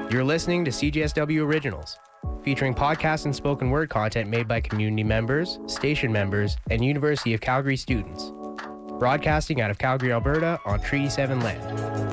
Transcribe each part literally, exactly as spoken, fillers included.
You're listening to C J S W Originals, featuring podcast and spoken word content made by community members, station members, and University of Calgary students. Broadcasting out of Calgary, Alberta on Treaty seven land.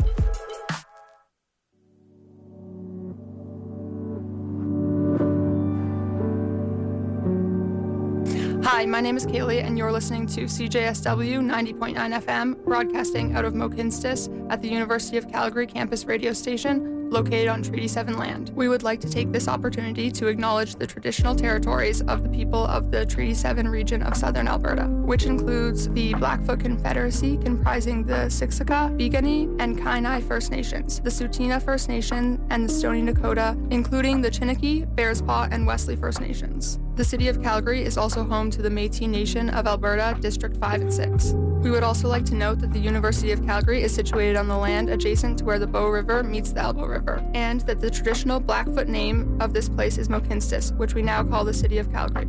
Hi, my name is Kaylee, and you're listening to C J S W ninety point nine F M, broadcasting out of Mohkinstsis at the University of Calgary campus radio station, located on Treaty seven land. We would like to take this opportunity to acknowledge the traditional territories of the people of the Treaty seven region of southern Alberta, which includes the Blackfoot Confederacy, comprising the Siksika, Piikani, and Kainai First Nations, the Tsuut'ina First Nation, and the Stoney Nakoda, including the Chiniki, Bearspaw, and Wesley First Nations. The city of Calgary is also home to the Métis Nation of Alberta, District five and six. We would also like to note that the University of Calgary is situated on the land adjacent to where the Bow River meets the Elbow River, and that the traditional Blackfoot name of this place is Mohkinstsis, which we now call the city of Calgary.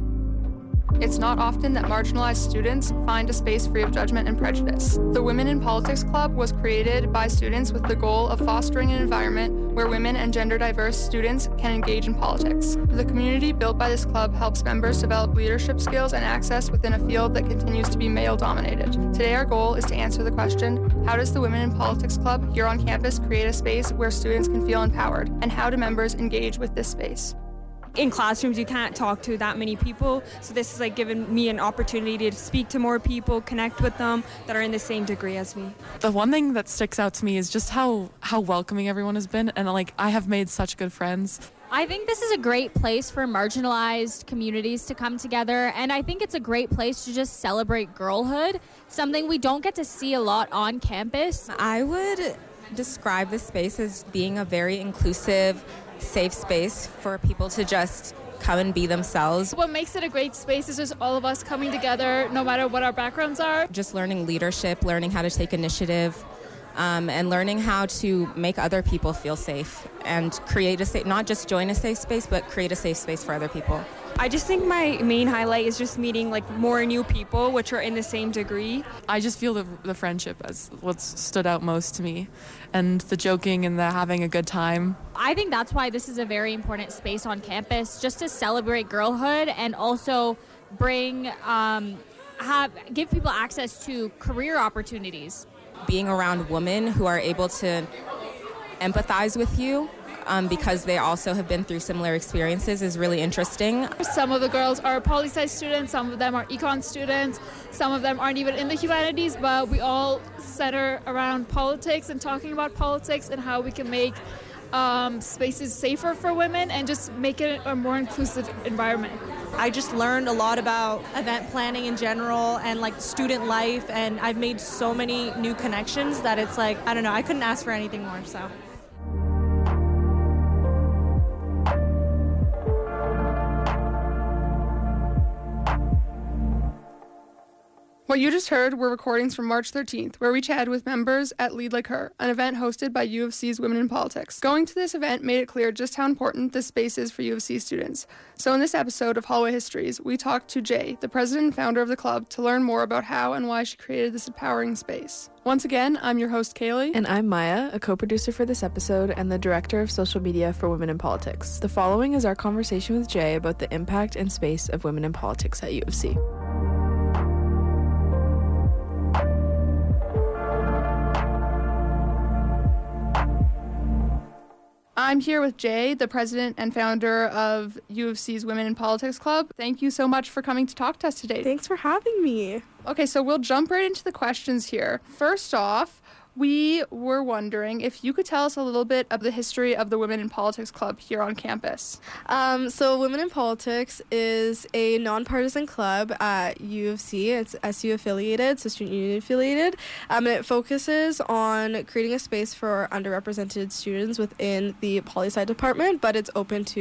It's not often that marginalized students find a space free of judgment and prejudice. The Women in Politics Club was created by students with the goal of fostering an environment where women and gender diverse students can engage in politics. The community built by this club helps members develop leadership skills and access within a field that continues to be male dominated. Today our goal is to answer the question, how does the Women in Politics Club here on campus create a space where students can feel empowered, and how do members engage with this space? In classrooms, you can't talk to that many people, so this is like giving me an opportunity to speak to more people, connect with them that are in the same degree as me. The one thing that sticks out to me is just how, how welcoming everyone has been, and like I have made such good friends. I think this is a great place for marginalized communities to come together, and I think it's a great place to just celebrate girlhood, something we don't get to see a lot on campus. I would describe the space as being a very inclusive, safe space for people to just come and be themselves. What makes it a great space is just all of us coming together, no matter what our backgrounds are. Just learning leadership, learning how to take initiative, um, and learning how to make other people feel safe and create a safe, not just join a safe space, but create a safe space for other people. I just think my main highlight is just meeting like more new people which are in the same degree. I just feel the, the friendship as what stood out most to me, and the joking and the having a good time. I think that's why this is a very important space on campus, just to celebrate girlhood and also bring, um, have, give people access to career opportunities. Being around women who are able to empathize with you, Um, because they also have been through similar experiences, is really interesting. Some of the girls are poli-sci students, some of them are econ students, some of them aren't even in the humanities, but we all center around politics and talking about politics and how we can make um, spaces safer for women and just make it a more inclusive environment. I just learned a lot about event planning in general and like student life, and I've made so many new connections that it's like, I don't know, I couldn't ask for anything more, so. What you just heard were recordings from March thirteenth, where we chatted with members at Lead Like Her, an event hosted by U of C's Women in Politics. Going to this event made it clear just how important this space is for U of C students. So in this episode of Hallway Histories, we talked to Jay, the president and founder of the club, to learn more about how and why she created this empowering space. Once again, I'm your host, Kaylee. And I'm Maya, a co-producer for this episode and the director of social media for Women in Politics. The following is our conversation with Jay about the impact and space of women in politics at U of C. I'm here with Jay, the president and founder of U of C's Women in Politics Club. Thank you so much for coming to talk to us today. Thanks for having me. Okay, so we'll jump right into the questions here. First off, we were wondering if you could tell us a little bit of the history of the Women in Politics Club here on campus. Um, so Women in Politics is a nonpartisan club at U of C. It's S U affiliated, so student union affiliated. Um, and it focuses on creating a space for underrepresented students within the poli-sci department, but it's open to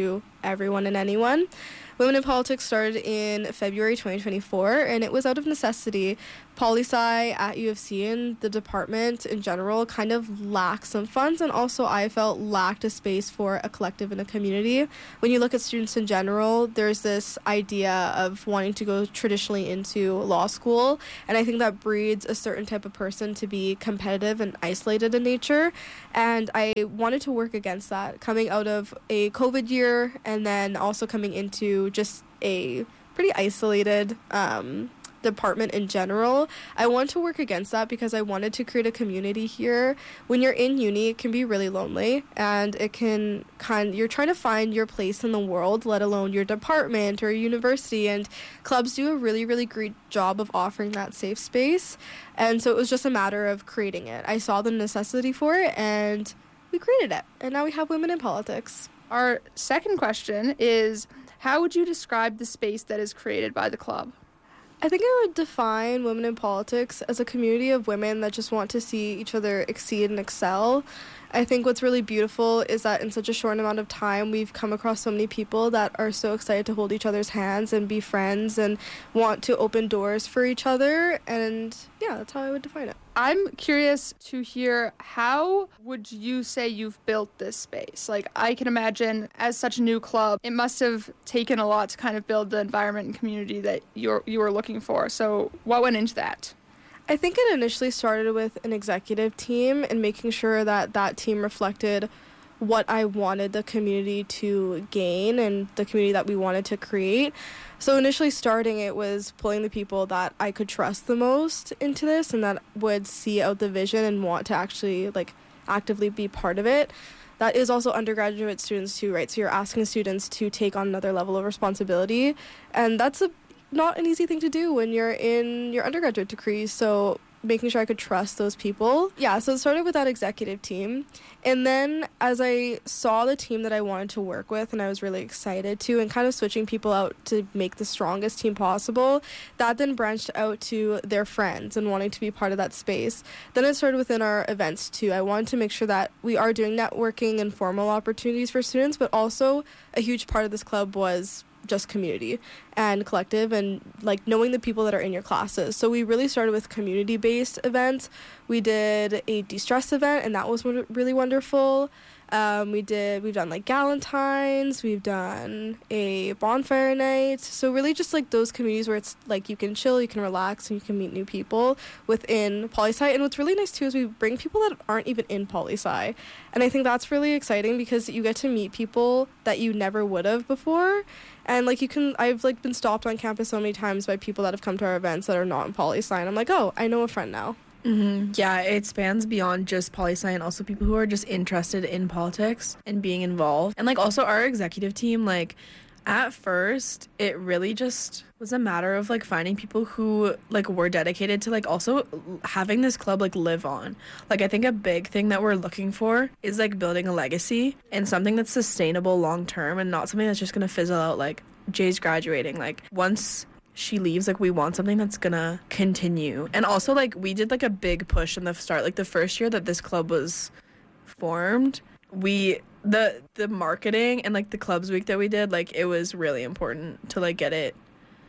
everyone and anyone. Women in Politics started in February twenty twenty-four, and it was out of necessity. Poli-Sci at U of C and the department in general kind of lacked some funds, and also I felt lacked a space for a collective and a community. When you look at students in general, there's this idea of wanting to go traditionally into law school, and I think that breeds a certain type of person to be competitive and isolated in nature, and I wanted to work against that, coming out of a COVID year and then also coming into just a pretty isolated um, department in general. I want to work against that because I wanted to create a community here. When you're in uni, it can be really lonely, and it can kind you're trying to find your place in the world, let alone your department or university, and clubs do a really, really great job of offering that safe space. And so it was just a matter of creating it. I saw the necessity for it, and we created it. And now we have Women in Politics. Our second question is, how would you describe the space that is created by the club? I think I would define Women in Politics as a community of women that just want to see each other exceed and excel. I think what's really beautiful is that in such a short amount of time, we've come across so many people that are so excited to hold each other's hands and be friends and want to open doors for each other. And yeah, that's how I would define it. I'm curious to hear, how would you say you've built this space? Like, I can imagine as such a new club, it must have taken a lot to kind of build the environment and community that you're you were looking for. So what went into that? I think it initially started with an executive team and making sure that that team reflected what I wanted the community to gain and the community that we wanted to create. So initially starting, it was pulling the people that I could trust the most into this and that would see out the vision and want to actually like actively be part of it. That is also undergraduate students too, right? So you're asking students to take on another level of responsibility, and that's a not an easy thing to do when you're in your undergraduate degree. So making sure I could trust those people. Yeah, so it started with that executive team. And then as I saw the team that I wanted to work with and I was really excited to, and kind of switching people out to make the strongest team possible, that then branched out to their friends and wanting to be part of that space. Then it started within our events too. I wanted to make sure that we are doing networking and formal opportunities for students, but also a huge part of this club was just community and collective and like knowing the people that are in your classes. So we really started with community-based events. We did a de-stress event, and that was really wonderful. Um, we did, we've done like Galentine's, we've done a bonfire night. So really just like those communities where it's like you can chill, you can relax, and you can meet new people within Poli-Sci. And what's really nice too is we bring people that aren't even in Poli-Sci. And I think that's really exciting because you get to meet people that you never would have before. And like you can, I've like been stopped on campus so many times by people that have come to our events that are not in Poli-Sci. And I'm like, oh, I know a friend now. Mm-hmm. Yeah, it spans beyond just poli-sci and also people who are just interested in politics and being involved. And like also our executive team, like at first it really just was a matter of like finding people who like were dedicated to like also having this club like live on. Like I think a big thing that we're looking for is like building a legacy and something that's sustainable long term and not something that's just gonna fizzle out like Jay's graduating. Like once she leaves, like we want something that's gonna continue. And also like we did like a big push in the start, like the first year that this club was formed, we the the marketing and like the clubs week that we did, like it was really important to like get it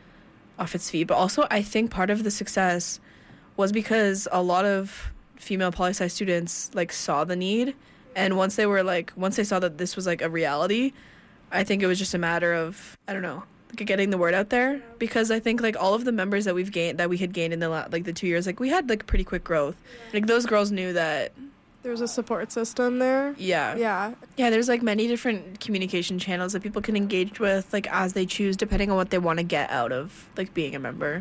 off its feet. But also I think part of the success was because a lot of female poli-sci students like saw the need, and once they were like once they saw that this was like a reality, I think it was just a matter of I don't know like getting the word out there, because I think like all of the members that we've gained that we had gained in the la- like the two years, like we had like pretty quick growth. Like those girls knew that there's a support system there. Yeah. Yeah. Yeah, there's like many different communication channels that people can engage with like as they choose, depending on what they want to get out of like being a member.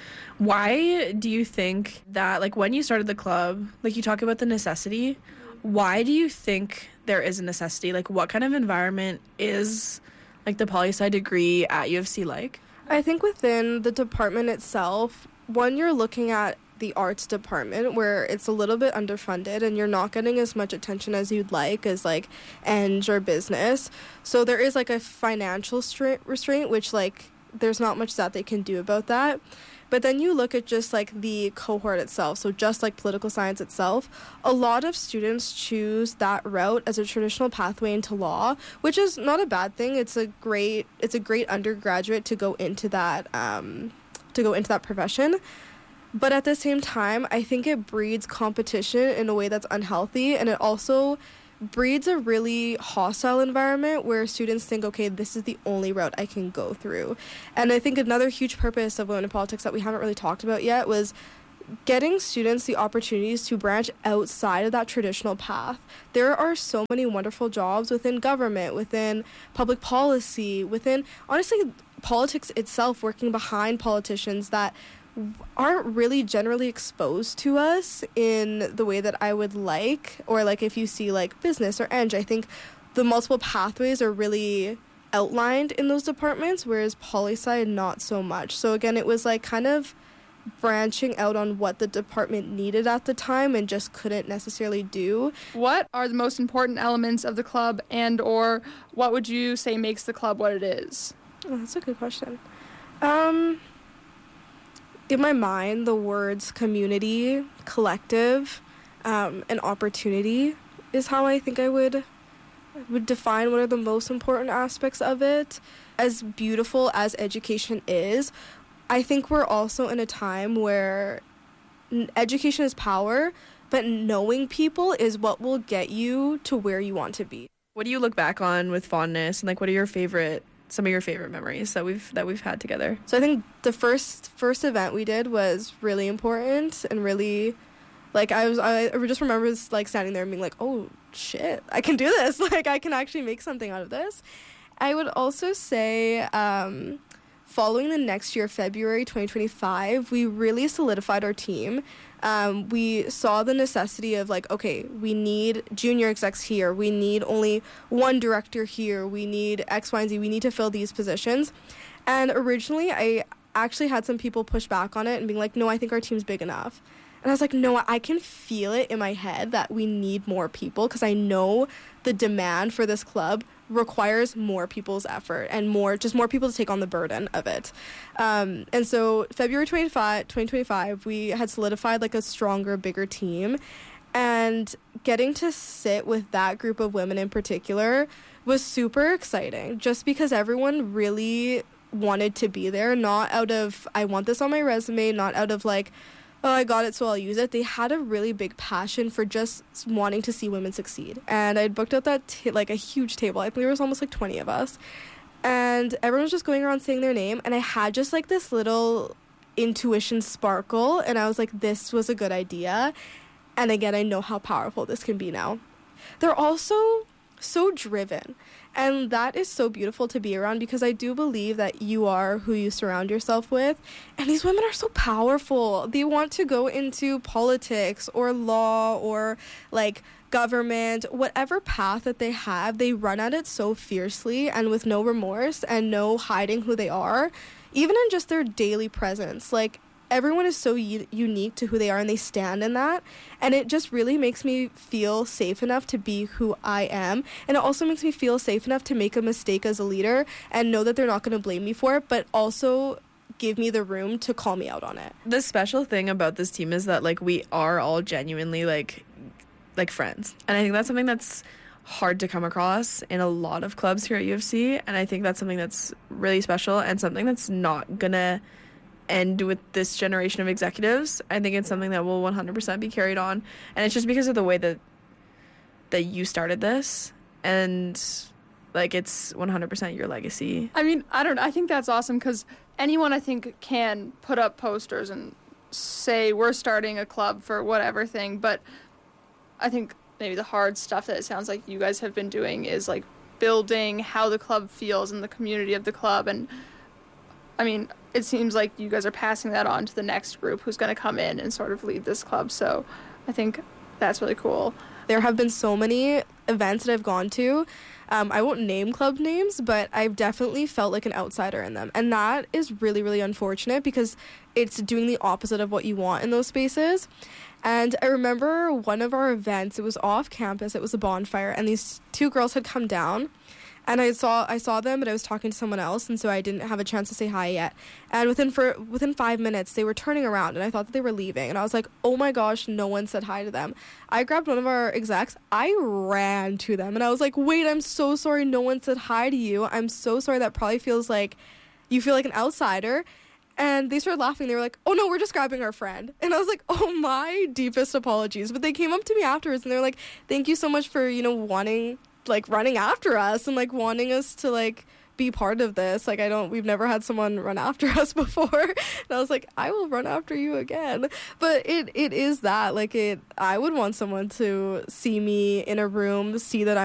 Why do you think that like when you started the club, like you talk about the necessity, why do you think there is a necessity? Like what kind of environment is like the poli-sci degree at U of C like? I think within the department itself, one, you're looking at the arts department where it's a little bit underfunded and you're not getting as much attention as you'd like as like Eng or business. So there is like a financial stra- restraint, which like there's not much that they can do about that. But then you look at just like the cohort itself, so just like political science itself, a lot of students choose that route as a traditional pathway into law, which is not a bad thing. It's a great it's a great undergraduate to go into that um, to go into that profession. But at the same time, I think it breeds competition in a way that's unhealthy, and it also breeds a really hostile environment where students think, okay, this is the only route I can go through. And I think another huge purpose of Women in Politics that we haven't really talked about yet was getting students the opportunities to branch outside of that traditional path. There are so many wonderful jobs within government, within public policy, within, honestly, politics itself, working behind politicians that aren't really generally exposed to us in the way that I would like, or like if you see like business or eng, I think the multiple pathways are really outlined in those departments, whereas poli-sci not so much. So again, it was like kind of branching out on what the department needed at the time and just couldn't necessarily do. What are the most important elements of the club, and or what would you say makes the club what it is? Oh, that's a good question. Um... In my mind, the words community, collective, um, and opportunity is how I think I would would define what are the most important aspects of it. As beautiful as education is, I think we're also in a time where education is power, but knowing people is what will get you to where you want to be. What do you look back on with fondness, and like what are your favorite some of your favorite memories that we've that we've had together? So I think the first first event we did was really important and really, like, I was I just remember like standing there and being like, oh shit, I can do this. Like, I can actually make something out of this. I would also say um, following the next year, February twenty twenty-five, we really solidified our team. Um, we saw the necessity of like, okay, we need junior execs here. We need only one director here. We need X, Y, and Z. We need to fill these positions. And originally, I actually had some people push back on it and being like, no, I think our team's big enough. And I was like, no, I can feel it in my head that we need more people, because I know the demand for this club requires more people's effort and more just more people to take on the burden of it. Um, and so February twenty-fifth, twenty twenty-five, we had solidified like a stronger, bigger team. And getting to sit with that group of women in particular was super exciting, just because everyone really wanted to be there, not out of, I want this on my resume, not out of like, oh, I got it, so I'll use it. They had a really big passion for just wanting to see women succeed. And I'd booked out that, t- like, a huge table. I think there was almost, like, twenty of us. And everyone was just going around saying their name. And I had just, like, this little intuition sparkle. And I was like, this was a good idea. And again, I know how powerful this can be now. They're also so driven. And that is so beautiful to be around, because I do believe that you are who you surround yourself with. And these women are so powerful. They want to go into politics or law or like government, whatever path that they have, they run at it so fiercely and with no remorse and no hiding who they are, even in just their daily presence. Like, everyone is so u- unique to who they are, and they stand in that. And it just really makes me feel safe enough to be who I am. And it also makes me feel safe enough to make a mistake as a leader and know that they're not going to blame me for it, but also give me the room to call me out on it. The special thing about this team is that, like, we are all genuinely, like, like friends. And I think that's something that's hard to come across in a lot of clubs here at U of C. And I think that's something that's really special and something that's not going to end with this generation of executives. I think it's something that will one hundred percent be carried on, and it's just because of the way that that you started this, and like it's one hundred percent your legacy. I mean, I don't know, I think that's awesome, because anyone I think can put up posters and say we're starting a club for whatever thing, but I think maybe the hard stuff that it sounds like you guys have been doing is like building how the club feels and the community of the club. And I mean, it seems like you guys are passing that on to the next group who's going to come in and sort of lead this club. So I think that's really cool. There have been so many events that I've gone to. Um, I won't name club names, but I've definitely felt like an outsider in them. And that is really, really unfortunate, because it's doing the opposite of what you want in those spaces. And I remember one of our events, it was off campus, it was a bonfire, and these two girls had come down. And I saw I saw them, but I was talking to someone else, and so I didn't have a chance to say hi yet. And within for within five minutes, they were turning around, and I thought that they were leaving. And I was like, oh my gosh, no one said hi to them. I grabbed one of our execs. I ran to them, and I was like, wait, I'm so sorry no one said hi to you. I'm so sorry. That probably feels like you feel like an outsider. And they started laughing. They were like, oh, no, we're just grabbing our friend. And I was like, oh, my deepest apologies. But they came up to me afterwards, and they were like, thank you so much for, you know, wanting... like running after us and like wanting us to like be part of this. Like I don't we've never had someone run after us before. And I was like, I will run after you again. But it it is that like it I would want someone to see me in a room, see that